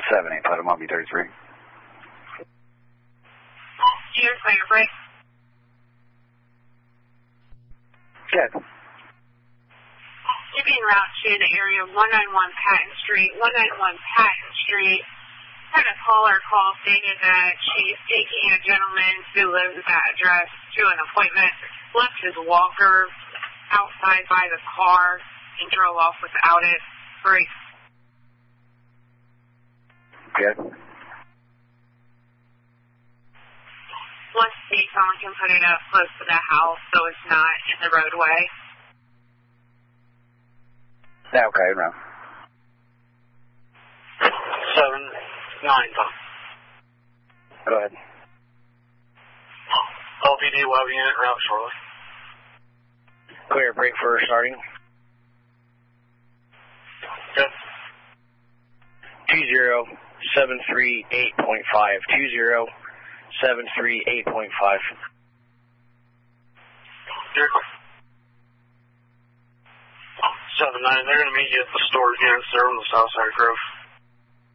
7-8, put him on B33. Here's my break. Good. Keeping route to the area of 191 Patton Street. 191 Patton Street. Had a caller call stating that she's taking a gentleman who lives at that address to an appointment, left his walker outside by the car, and drove off without it. Great. Good. Let's see if someone can put it up close to the house so it's not in the roadway. Yeah, okay, no. 7-9, Tom. Go ahead. LPD Love Unit, route shortly. Clear, break for starting. Good. 20738.5. 20738.5. You're clear. 7-9, they're going to meet you at the storage units there on the south side of Grove.